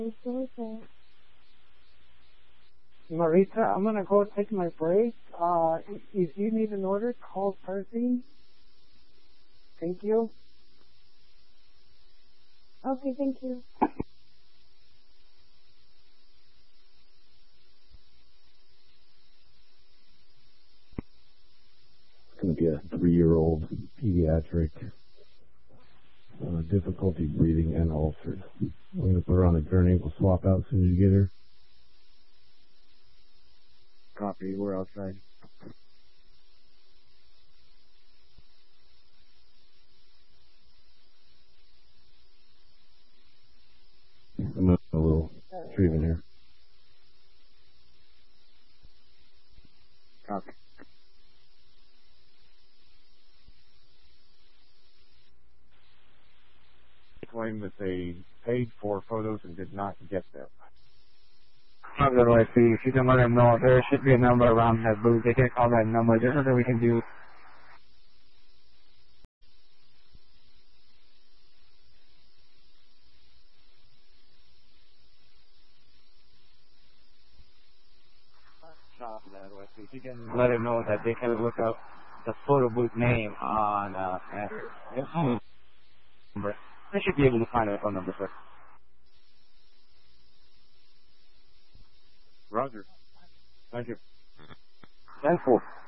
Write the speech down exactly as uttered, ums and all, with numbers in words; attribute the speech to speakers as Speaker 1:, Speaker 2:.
Speaker 1: Marita, I'm going to go take my break. Uh, if you need an order, call Percy. Thank you.
Speaker 2: Okay, thank you.
Speaker 3: It's going to be a three-year-old pediatric, uh, difficulty breathing and ulcers. We're going to put her on a gurney. We'll swap out as soon as you get her.
Speaker 4: Copy, we're outside.
Speaker 3: I'm going to do a little treatment here.
Speaker 4: Copy. Claim that they paid for photos and did not get them.
Speaker 5: I'll go to I C. If you can let them know, there should be a number around that booth. They can call that number. There's nothing we can do. If you can let them know that they can look up the photo booth name on uh, their phone number. They should be able to find a phone number, sir.
Speaker 4: Roger. Thank you.
Speaker 5: ten four.